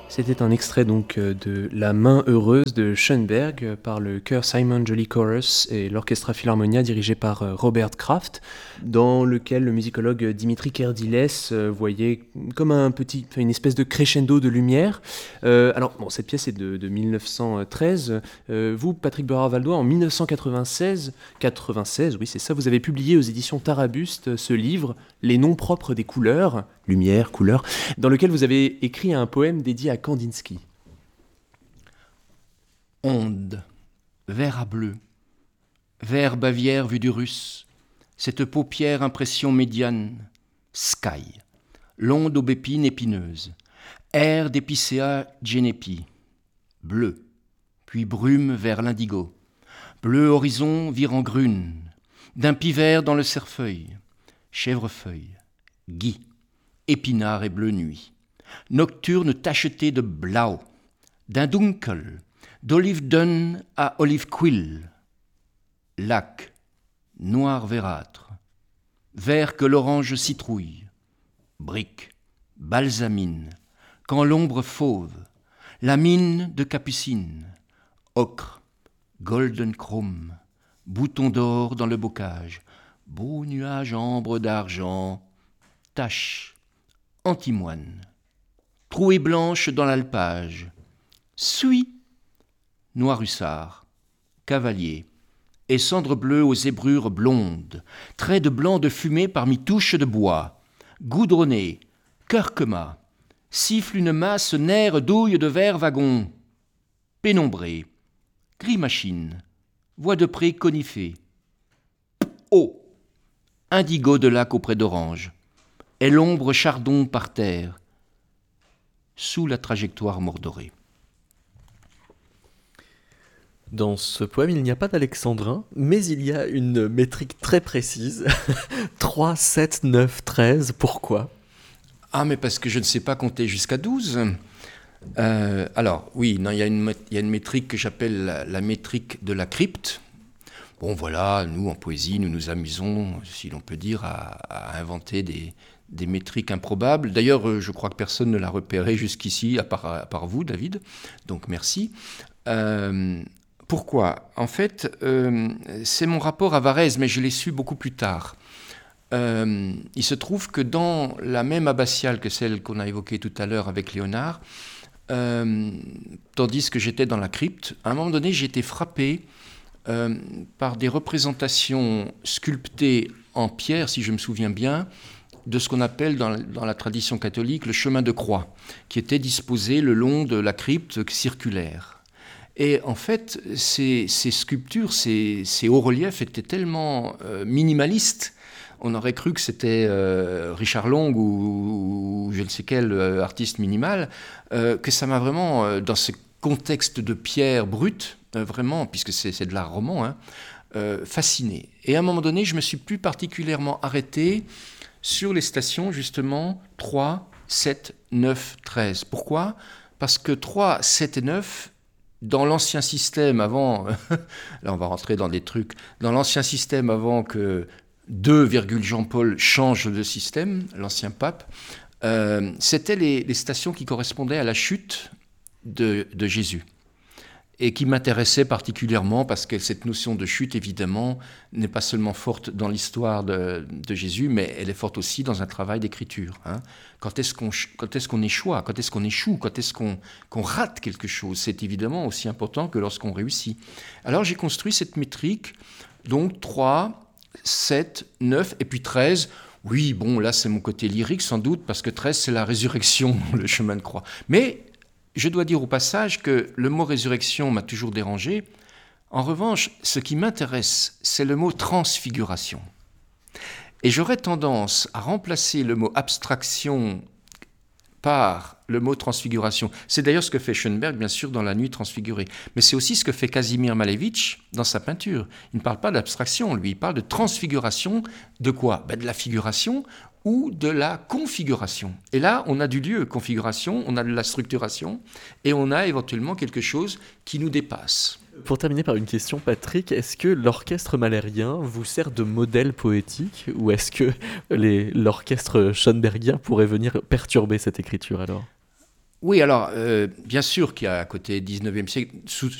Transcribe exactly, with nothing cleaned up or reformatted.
C'était un extrait donc de La main heureuse de Schoenberg par le chœur Simon Jolly Chorus et l'Orchestra Philharmonia dirigé par Robert Kraft, dans lequel le musicologue Dimitri Kerdiles voyait comme un petit, une espèce de crescendo de lumière. Euh, alors, bon, cette pièce est de, de mille neuf cent treize. Euh, vous, Patrick Bérard-Valdois, en mille neuf cent quatre-vingt-seize, quatre-vingt-seize, oui, c'est ça, vous avez publié aux éditions Tarabuste ce livre, Les noms propres des couleurs, lumière, couleur, dans lequel vous avez écrit un poème dédié à Kandinsky. Onde, vert à bleu, vert Bavière vu du russe, cette paupière impression médiane, sky, l'onde aubépine épineuse, air d'épicéa genepi, bleu, puis brume vers l'indigo, bleu horizon virant grune, d'un pivert dans le cerfeuil, chèvrefeuille, gui, épinard et bleu nuit, nocturne tacheté de blau, d'un dunkel, d'olive dun à olive quill, lac, noir verdâtre, vert que l'orange citrouille, brique, balsamine, quand l'ombre fauve, la mine de capucine, ocre, golden chrome, bouton d'or dans le bocage, beau nuage ambre d'argent, tache, antimoine, trouée blanche dans l'alpage, suie, noir hussard, cavalier, et cendre bleue aux zébrures blondes, traits de blanc de fumée parmi touches de bois, goudronné, curcuma, siffle une masse nerf douille de verre wagon, pénombré, gris machine, voie de pré conifée, eau, indigo de lac auprès d'orange, et l'ombre chardon par terre, sous la trajectoire mordorée. Dans ce poème, il n'y a pas d'alexandrin, mais il y a une métrique très précise. trois, sept, neuf, treize, pourquoi ? Ah, mais parce que je ne sais pas compter jusqu'à douze. Euh, alors, oui, non, il y a une, il y a une métrique que j'appelle la, la métrique de la crypte. Bon, voilà, nous, en poésie, nous nous amusons, si l'on peut dire, à, à inventer des, des métriques improbables. D'ailleurs, je crois que personne ne l'a repéré jusqu'ici, à part, à part vous, David. Donc, merci. Euh, pourquoi ? En fait, euh, c'est mon rapport à Varèse, mais je l'ai su beaucoup plus tard. Euh, il se trouve que dans la même abbatiale que celle qu'on a évoquée tout à l'heure avec Léonard, euh, tandis que j'étais dans la crypte, à un moment donné, j'ai été frappé euh, par des représentations sculptées en pierre, si je me souviens bien, de ce qu'on appelle dans, dans la tradition catholique le chemin de croix, qui était disposé le long de la crypte circulaire. Et en fait, ces, ces sculptures, ces, ces hauts-reliefs étaient tellement euh, minimalistes. On aurait cru que c'était euh, Richard Long ou, ou je ne sais quel euh, artiste minimal, euh, que ça m'a vraiment, euh, dans ce contexte de pierre brute, euh, vraiment, puisque c'est, c'est de l'art roman, hein, euh, fasciné. Et à un moment donné, je me suis plus particulièrement arrêté sur les stations, justement, trois, sept, neuf, treize. Pourquoi ? Parce que trois, sept et neuf... Dans l'ancien système, avant, là on va rentrer dans des trucs, dans l'ancien système avant que deux, Jean-Paul change de système, l'ancien pape, euh, c'était les, les stations qui correspondaient à la chute de, de Jésus. Et qui m'intéressait particulièrement parce que cette notion de chute, évidemment, n'est pas seulement forte dans l'histoire de, de Jésus, mais elle est forte aussi dans un travail d'écriture. Hein. Quand est-ce qu'on, quand est-ce qu'on échoue, quand est-ce qu'on échoue, quand est-ce qu'on, qu'on rate quelque chose, c'est évidemment aussi important que lorsqu'on réussit. Alors j'ai construit cette métrique, donc trois, sept, neuf et puis treize. Oui, bon, là c'est mon côté lyrique sans doute, parce que treize c'est la résurrection, le chemin de croix. Mais je dois dire au passage que le mot résurrection m'a toujours dérangé. En revanche, ce qui m'intéresse, c'est le mot transfiguration. Et j'aurais tendance à remplacer le mot abstraction par le mot transfiguration. C'est d'ailleurs ce que fait Schoenberg, bien sûr, dans La Nuit transfigurée. Mais c'est aussi ce que fait Kazimir Malevich dans sa peinture. Il ne parle pas d'abstraction, lui, il parle de transfiguration. De quoi ? Ben de la figuration ou de la configuration. Et là, on a du lieu, configuration, on a de la structuration, et on a éventuellement quelque chose qui nous dépasse. Pour terminer par une question, Patrick, est-ce que l'orchestre mahlérien vous sert de modèle poétique, ou est-ce que les, l'orchestre schoenbergien pourrait venir perturber cette écriture alors ? Oui, alors, euh, bien sûr qu'il y a à côté dix-neuvième siècle, sous,